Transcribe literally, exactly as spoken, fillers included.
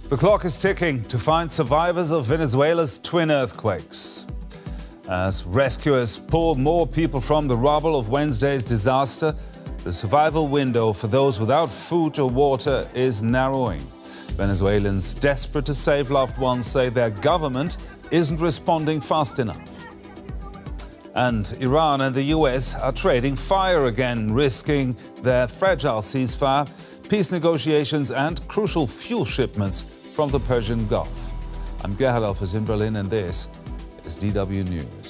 The clock is ticking to find survivors of Venezuela's twin earthquakes. As rescuers pull more people from the rubble of Wednesday's disaster, the survival window for those without food or water is narrowing. Venezuelans desperate to save loved ones say their government isn't responding fast enough. And Iran and the U S are trading fire again, risking their fragile ceasefire, peace negotiations and crucial fuel shipments from the Persian Gulf. I'm Gerhard Elfers in Berlin, and this is D W News.